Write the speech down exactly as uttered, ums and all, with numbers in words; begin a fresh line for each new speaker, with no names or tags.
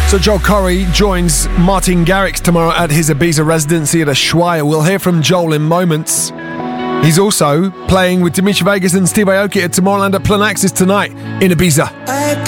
So Joel Corry joins Martin Garrix tomorrow at his Ibiza residency at Ushuaia. We'll hear from Joel in moments. He's also playing with Dimitri Vegas and Steve Aoki at Tomorrowland at Planaxis tonight in Ibiza.